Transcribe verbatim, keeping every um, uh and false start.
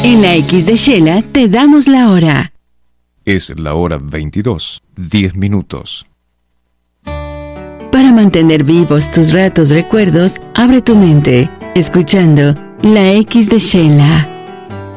En la X de Shela te damos la hora. Es la hora veintidós, diez minutos. Para mantener vivos tus ratos recuerdos, abre tu mente, escuchando la X de Shela.